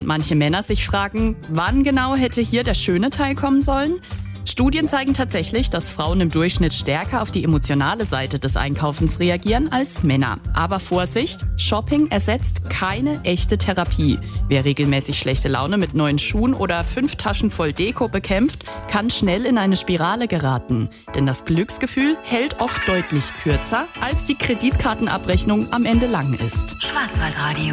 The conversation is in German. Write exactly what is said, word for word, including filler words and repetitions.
manche Männer sich fragen, wann genau hätte hier der schöne Teil kommen sollen? Studien zeigen tatsächlich, dass Frauen im Durchschnitt stärker auf die emotionale Seite des Einkaufens reagieren als Männer. Aber Vorsicht, Shopping ersetzt keine echte Therapie. Wer regelmäßig schlechte Laune mit neuen Schuhen oder fünf Taschen voll Deko bekämpft, kann schnell in eine Spirale geraten. Denn das Glücksgefühl hält oft deutlich kürzer, als die Kreditkartenabrechnung am Ende lang ist. Schwarzwaldradio.